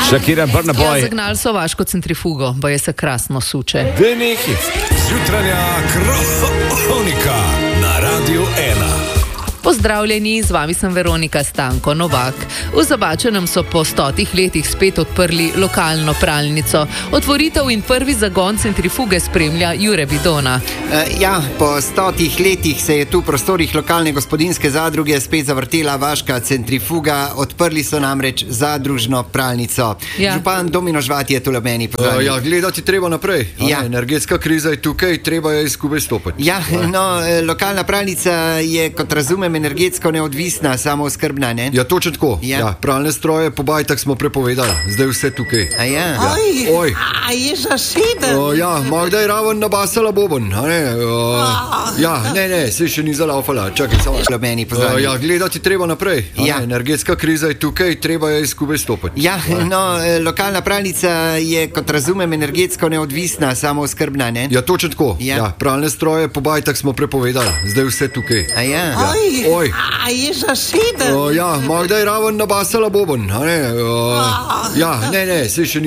Shakira, Burna Boy. Ja, zagnali so vaško centrifugo, pa je se krasno suče. Venehi. Zjutranja kronika na Radiu 1. Pozdravljeni, z vami sem Veronika Stanko Novak. V Zabačenem so po 100 letih spet odprli lokalno pralnico. Otvoritev in prvi zagon centrifuge spremlja Jure Bidona. Po 100 letih se je tu v prostorih lokalne gospodinjske zadruge spet zavrtela vaška centrifuga. Odprli so namreč zadružno pralnico. Ja. Župan Domino Žvat je tu le meni pozdravljen. Gledati treba naprej. Ja. Energetska kriza je tukaj, treba je skupaj stopiti. Lokalna pralnica je, kot razumem, energetsko neodvisna, samooskrbna, ne? Ja, točno tako. Ja. Pralne stroje po bajtah smo prepovedali, zdaj vse tukaj. Oj. A je zasedel? Magda je raven nabasala boben. Ne, se še ni zalaufala. Čakaj, samo. Meni pozdravljen. Gledati treba naprej. Ja. Energetska kriza je tukaj, treba je skupaj stopiti. Lokalna pralnica je, kot razumem, energetsko neodvisna, samooskrbna, ne? Ja, točno tako. Ja. Pralne stroje po bajtah smo prepovedali, zdaj vse tukaj. Oj. A je zasedel? Magda je raven nabasala boben. Ne, se še ni